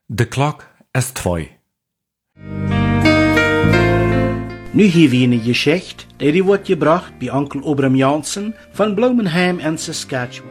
De klok is 2. Nu hier wie eine Geschichte, die wordt gebracht bei Onkel Obram Jansen von Blumenheim in Saskatchewan.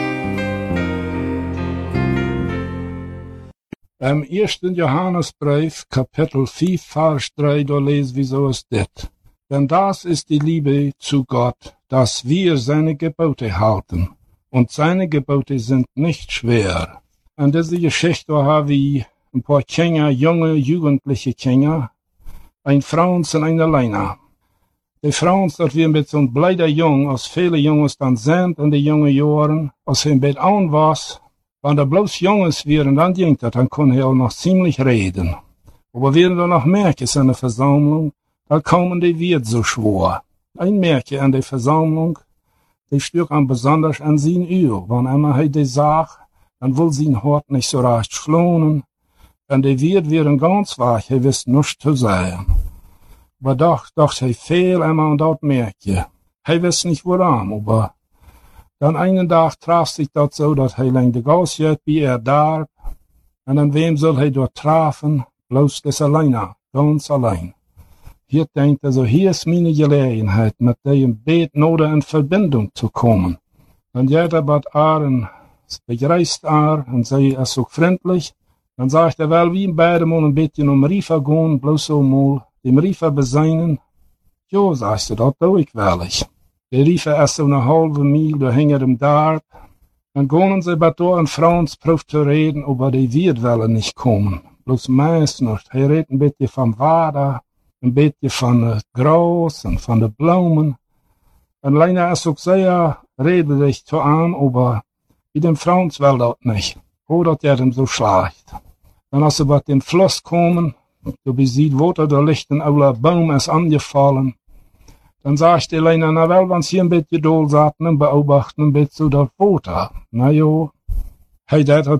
Im 1. Johannesbrief, Kapitel 5, Vers 3, da lesen wir so ist dit. Denn das ist die Liebe zu Gott, dass wir seine Gebote halten. Und seine Gebote sind nicht schwer. In dieser Geschichte haben wir ein paar Kinder, junge, jugendliche Kinder, ein Frauens und eine Leiner. Die Frauens, dat wir mit so ein bleider Jung, als viele Jungs dann sind in die jungen Jahren, als ein Bett an was, wenn er bloß Jungs wären, dann denkt er, dann kann er auch noch ziemlich reden. Aber während er noch Märchen in der Versammlung, da kommen die wird so schwor. Ein Märchen in der Versammlung, die stört am besonders an sein Uhr. Wenn einmal er die sagt, dann will sein Hort nicht so recht schlonen. Und die wird wären ganz wach, er wisst nichts zu sagen. Aber doch er viel einmal an dort Märchen. Er wisst nicht woran, aber dann einen Tag traf sich das so, dass er lang de Gas jet bei darb. Und an wem soll er dort trafen? Bloß des alleine, ganz allein. Hier denkt er so, hier ist meine Gelegenheit, mit dem Beten oder in Verbindung zu kommen. Dann jet er bat Aren, begreist und sei er so freundlich. Dann sagt er, wel wie beide mal ein bisschen Rifa gehen, bloß so mal dem Rifa beseinen. Jo, sagst du, das tue ich wirklich. Der Rifa ist so eine halbe Mil, da hängt er im Darb. Dann gehen sie bei da an Frauensprof zu reden, aber die wird wel nicht kommen. Bloß meistens, er redet ein bisschen vom Wader, ein bisschen von Gras und von den Blumen. Und leider ist auch sehr redlich zu an, aber wie dem Frauens will das nicht. Oder der dem so schlecht. Dann als sie bei dem Fluss kommen, du besieht Wasser, da liegt ein alter Baum ist angefallen. Dann sagt die Leiner, na wel, wenn sie ein bisschen doll saten und beobachten ein bisschen das Wasser. Na jo, hey, das hat